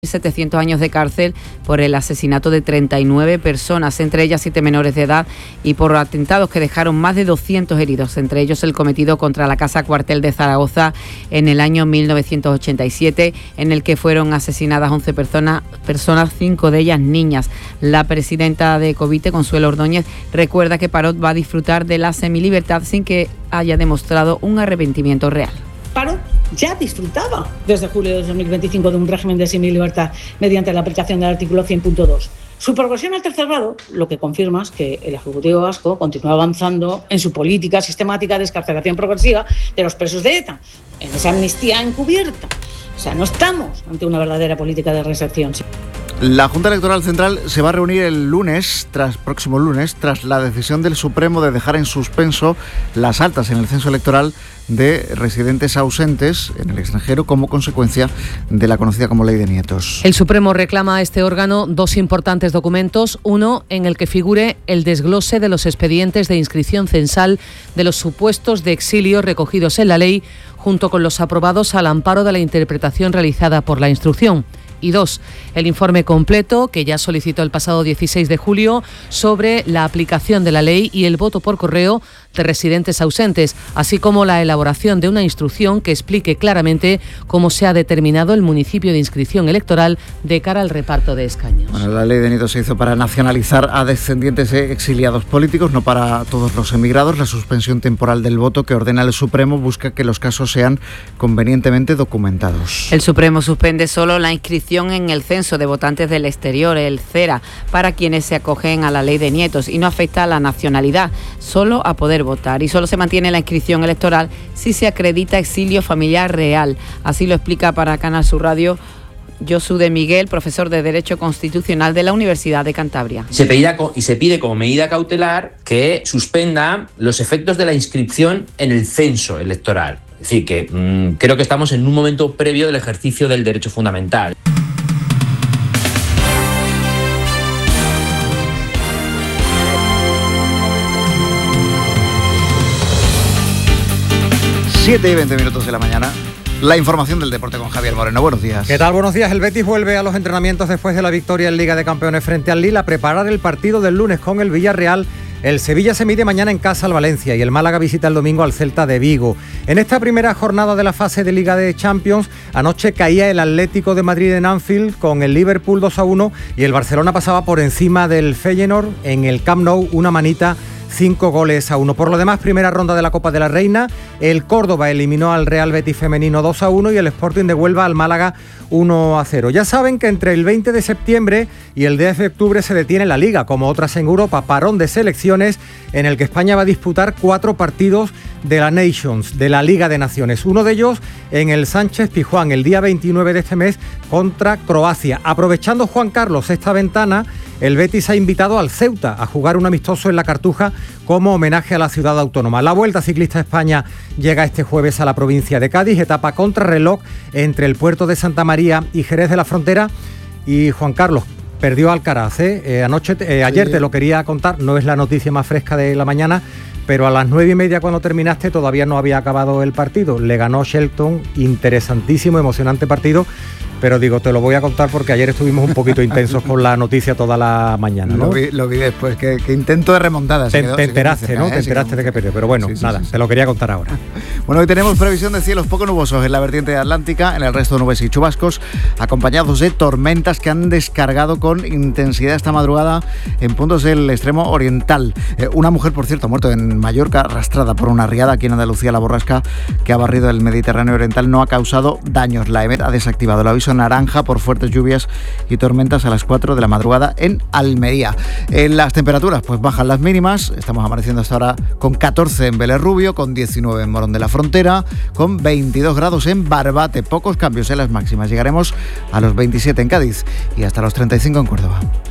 700 años de cárcel por el asesinato de 39 personas, entre ellas 7 menores de edad, y por atentados que dejaron más de 200 heridos, entre ellos el cometido contra la Casa Cuartel de Zaragoza en el año 1987, en el que fueron asesinadas 11 personas, 5 de ellas niñas. La presidenta de Covite, Consuelo Ordóñez, recuerda que Parot va a disfrutar de la semilibertad sin que haya demostrado un arrepentimiento real. Parot ya disfrutaba desde julio de 2025 de un régimen de semilibertad mediante la aplicación del artículo 100.2. Su progresión al tercer grado lo que confirma es que el Ejecutivo vasco continúa avanzando en su política sistemática de excarcelación progresiva de los presos de ETA, en esa amnistía encubierta. O sea, no estamos ante una verdadera política de reinserción. La Junta Electoral Central se va a reunir el próximo lunes, tras la decisión del Supremo de dejar en suspenso las altas en el censo electoral de residentes ausentes en el extranjero como consecuencia de la conocida como Ley de Nietos. El Supremo reclama a este órgano 2 importantes documentos, uno en el que figure el desglose de los expedientes de inscripción censal de los supuestos de exilio recogidos en la ley, junto con los aprobados al amparo de la interpretación realizada por la instrucción. Y 2, el informe completo que ya solicitó el pasado 16 de julio sobre la aplicación de la ley y el voto por correo de residentes ausentes, así como la elaboración de una instrucción que explique claramente cómo se ha determinado el municipio de inscripción electoral de cara al reparto de escaños. Bueno, la Ley de Nietos se hizo para nacionalizar a descendientes de exiliados políticos, no para todos los emigrados. La suspensión temporal del voto que ordena el Supremo busca que los casos sean convenientemente documentados. El Supremo suspende solo la inscripción en el censo de votantes del exterior, el CERA, para quienes se acogen a la Ley de Nietos, y no afecta a la nacionalidad, solo a poder votar, y solo se mantiene la inscripción electoral si se acredita exilio familiar real. Así lo explica para Canal Sur Radio Josu de Miguel, profesor de Derecho Constitucional de la Universidad de Cantabria. Se pide como medida cautelar que suspenda los efectos de la inscripción en el censo electoral. Es decir, que creo que estamos en un momento previo del ejercicio del derecho fundamental. Siete y 20 minutos de la mañana. La información del deporte con Javier Moreno. Buenos días. ¿Qué tal? Buenos días. El Betis vuelve a los entrenamientos después de la victoria en Liga de Campeones frente al Lille a preparar el partido del lunes con el Villarreal. El Sevilla se mide mañana en casa al Valencia y el Málaga visita el domingo al Celta de Vigo. En esta primera jornada de la fase de Liga de Champions, anoche caía el Atlético de Madrid en Anfield con el Liverpool 2-1 y el Barcelona pasaba por encima del Feyenoord en el Camp Nou, una manita, 5-1. Por lo demás, primera ronda de la Copa de la Reina, el Córdoba eliminó al Real Betis femenino 2-1 y el Sporting de Huelva al Málaga 1-0. Ya saben que entre el 20 de septiembre y el 10 de octubre se detiene la Liga, como otras en Europa, parón de selecciones en el que España va a disputar 4 partidos de la Nations, de la Liga de Naciones. Uno de ellos en el Sánchez Pizjuán, el día 29 de este mes contra Croacia. Aprovechando, Juan Carlos, esta ventana, el Betis ha invitado al Ceuta a jugar un amistoso en la Cartuja como homenaje a la ciudad autónoma. La Vuelta Ciclista a España llega este jueves a la provincia de Cádiz, etapa contrarreloj entre el puerto de Santa María y Jerez de la Frontera. Y Juan Carlos, perdió Alcaraz, ayer te lo quería contar, no es la noticia más fresca de la mañana, pero a las 9:30 cuando terminaste todavía no había acabado el partido. Le ganó Shelton, interesantísimo, emocionante partido. Pero digo, te lo voy a contar porque ayer estuvimos un poquito intensos con la noticia toda la mañana, ¿no? Lo vi después, que intento de remontada. Te enteraste, ¿no? Te enteraste de que perdió, pero bueno, sí, te lo quería contar ahora. Bueno, hoy tenemos previsión de cielos poco nubosos en la vertiente atlántica, en el resto nubes y chubascos, acompañados de tormentas que han descargado con intensidad esta madrugada en puntos del extremo oriental. Una mujer, por cierto, ha muerto en Mallorca, arrastrada por una riada. Aquí en Andalucía, la borrasca que ha barrido el Mediterráneo oriental no ha causado daños. La EMET ha desactivado el aviso naranja por fuertes lluvias y tormentas a las 4 de la madrugada en Almería. En las temperaturas, pues bajan las mínimas. Estamos amaneciendo hasta ahora con 14 en Vélez Rubio, con 19 en Morón de la Frontera, con 22 grados en Barbate. Pocos cambios en las máximas. Llegaremos a los 27 en Cádiz y hasta los 35 en Córdoba.